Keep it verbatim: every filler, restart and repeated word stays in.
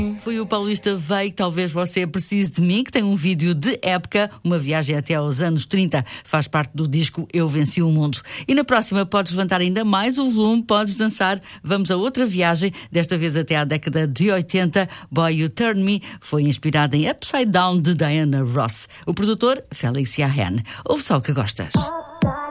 Foi o paulista Veio, talvez você precise de mim, que tem um vídeo de época, uma viagem até aos anos trinta, faz parte do disco Eu Venci o Mundo. E na próxima podes levantar ainda mais o volume, podes dançar. Vamos a outra viagem, desta vez até à década de oitenta. Boy You Turn Me foi inspirado em Upside Down de Diana Ross. O produtor, Felix Jahan. Ouve só o que gostas.